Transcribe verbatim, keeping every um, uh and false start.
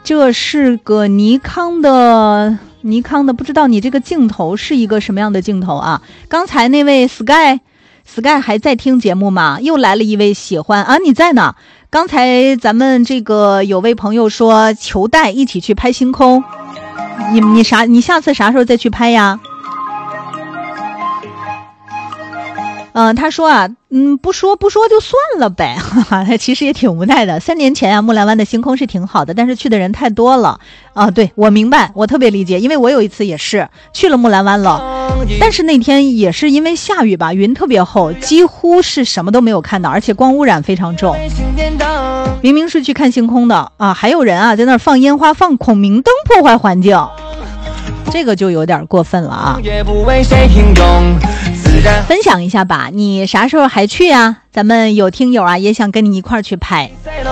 这是个尼康的尼康的，不知道你这个镜头是一个什么样的镜头啊？刚才那位 Sky Sky 还在听节目吗？又来了一位喜欢啊，你在呢？刚才咱们这个有位朋友说求带一起去拍星空，你你啥你下次啥时候再去拍呀？嗯、呃，他说啊，嗯，不说不说就算了呗，哈哈，其实也挺无奈的。三年前啊，木兰湾的星空是挺好的，但是去的人太多了啊。对，我明白，我特别理解，因为我有一次也是去了木兰湾了，但是那天也是因为下雨吧，云特别厚，几乎是什么都没有看到，而且光污染非常重。明明是去看星空的啊，还有人啊在那儿放烟花、放孔明灯，破坏环境。这个就有点过分了啊！分享一下吧，你啥时候还去啊？咱们有听友啊也想跟你一块儿去拍。